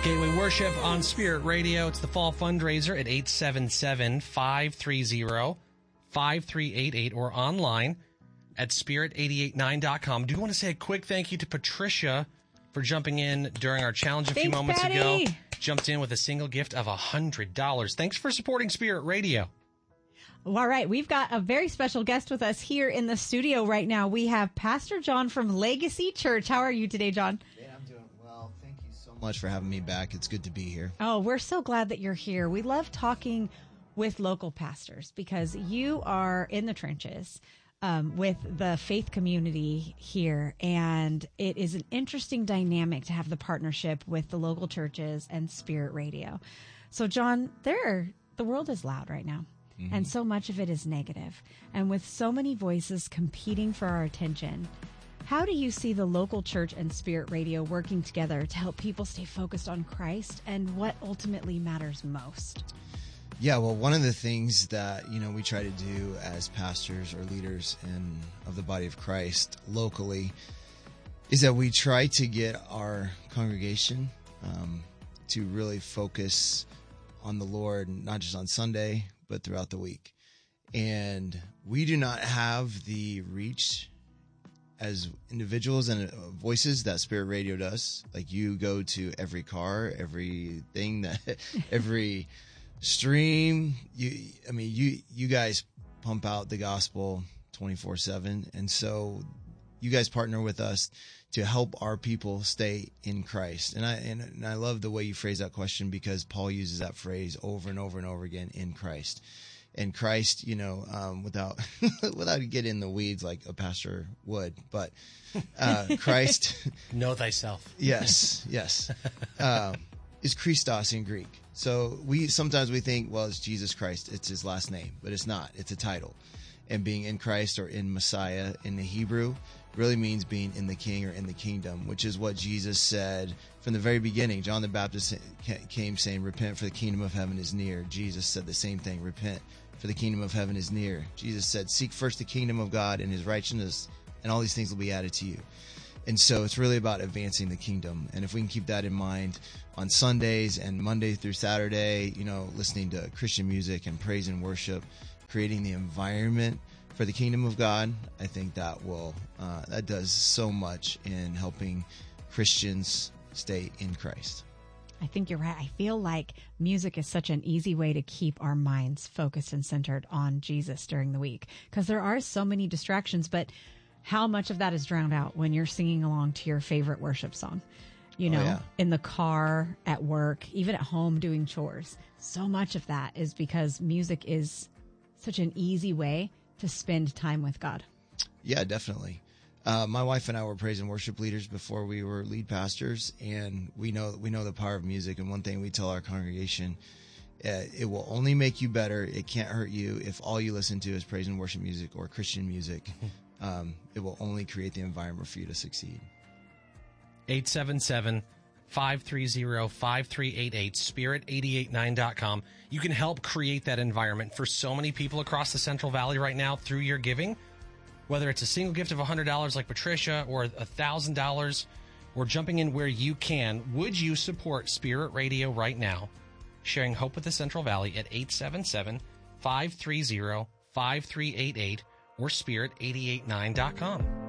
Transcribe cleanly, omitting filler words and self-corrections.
Gateway Worship on Spirit Radio. It's the fall fundraiser at 877-530-5388 or online at spirit889.com. Do want to say a quick thank you to Patricia for jumping in during our challenge a few moments ago. Jumped in with a single gift of $100. Thanks for supporting Spirit Radio. All right, we've got a very special guest with us here in the studio right now. We have Pastor John from Legacy Church. How are you today, John? Yeah, I'm doing well. Thank you so much for having me back. It's good to be here. Oh, we're so glad that you're here. We love talking with local pastors because you are in the trenches with the faith community here, and it is an interesting dynamic to have the partnership with the local churches and Spirit Radio. So, John, the world is loud right now. Mm-hmm. And so much of it is negative. And with so many voices competing for our attention, how do you see the local church and Spirit Radio working together to help people stay focused on Christ and what ultimately matters most? Yeah, well, one of the things that, we try to do as pastors or leaders of the body of Christ locally is that we try to get our congregation to really focus on the Lord, not just on Sunday, but throughout the week. And we do not have the reach as individuals and voices that Spirit Radio does. Like, you go to every car, everything, every stream. You guys pump out the gospel 24/7. And so you guys partner with us to help our people stay in Christ. And I love the way you phrase that question, because Paul uses that phrase over and over and over again, in Christ. And Christ, without getting in the weeds like a pastor would, but Christ. Know thyself. Yes. Is Christos in Greek. So sometimes we think, well, it's Jesus Christ. It's his last name, but it's not. It's a title. And being in Christ or in Messiah in the Hebrew really means being in the King or in the kingdom, which is what Jesus said from the very beginning. John the Baptist came saying, repent, for the kingdom of heaven is near. Jesus said the same thing, repent, for the kingdom of heaven is near. Jesus said, seek first the kingdom of God and his righteousness, and all these things will be added to you. And so it's really about advancing the kingdom. And if we can keep that in mind on Sundays and Monday through Saturday, listening to Christian music and praise and worship, creating the environment for the kingdom of God, I think that that does so much in helping Christians stay in Christ. I think you're right. I feel like music is such an easy way to keep our minds focused and centered on Jesus during the week, because there are so many distractions, but how much of that is drowned out when you're singing along to your favorite worship song? In the car, at work, even at home doing chores. So much of that is because music is such an easy way to spend time with God. Yeah, definitely. My wife and I were praise and worship leaders before we were lead pastors, and we know the power of music. And one thing we tell our congregation, it will only make you better. It can't hurt you if all you listen to is praise and worship music or Christian music. It will only create the environment for you to succeed. 877-530-5388, spirit889.com. You can help create that environment for so many people across the Central Valley right now through your giving, whether it's a single gift of $100 like Patricia or $1,000, or jumping in where you can. Would you support Spirit Radio right now, sharing hope with the Central Valley at 877-530-5388 or spirit889.com?